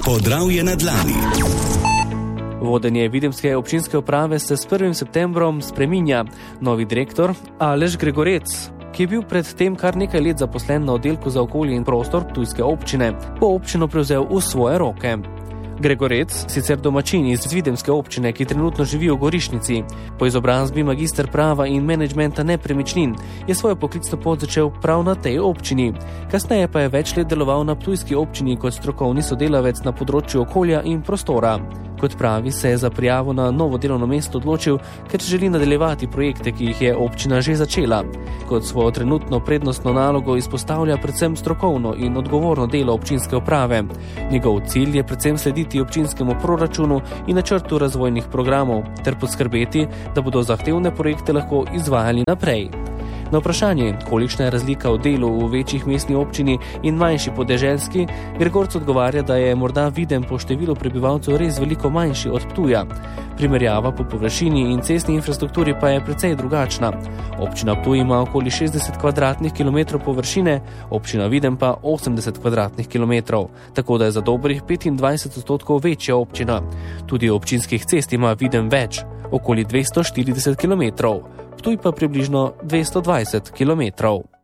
Podravje na dlani. Vodenje videmske občinske uprave se s 1. septembrom spreminja. Novi direktor Aleš Gregorec, ki je bil pred tem kar nekaj let zaposlen na oddelku za okolje in prostor ptujske občine, bo občino prevzel v svoje roke. Gregorec, sicer domačin iz videmske občine, ki trenutno živi v Gorišnici, po izobrazbi magister prava in menedžmenta nepremičnin, je svojo poklicno pot začel prav na tej občini. Kasneje pa je več let deloval na ptujski občini kot strokovni sodelavec na področju okolja in prostora. Kot pravi, se je za prijavo na novo delovno mesto odločil, ker želi nadaljevati projekte, ki jih je občina že začela. Kot svojo trenutno prednostno nalogo izpostavlja predvsem strokovno in odgovorno delo občinske uprave. Njegov cilj je predvsem slediti občinskemu proračunu in načrtu razvojnih programov ter poskrbeti, da bodo zahtevne projekte lahko izvajali naprej. Na vprašanje, kolikšna je razlika v delu v večjih mestni občini in manjši podeželski, Gregorc odgovarja, da je morda Videm po številu prebivalcev res veliko manjši od Ptuja. Primerjava po površini in cestni infrastrukturi pa je precej drugačna. Občina Ptuj ima okoli 60 kvadratnih kilometrov površine, občina Videm pa 80 kvadratnih kilometrov, tako da je za dobrih 25% večja občina. Tudi občinskih cest ima Videm več, okoli 240 kilometrov. Ptuj pa približno 220 kilometrov.